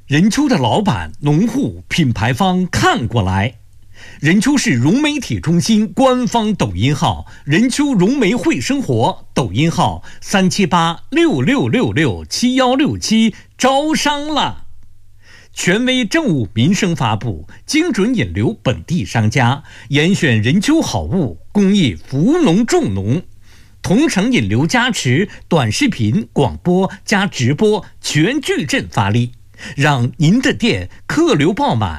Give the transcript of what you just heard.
任丘的老板、农户、品牌方看过来。任丘市融媒体中心官方抖音号任丘融媒会生活，抖音号37866667167招商了。权威政务民生发布，精准引流本地商家，严选任丘好物，公益扶农种农。同城引流加持，短视频、广播加直播全矩阵发力，让您的店客流爆满。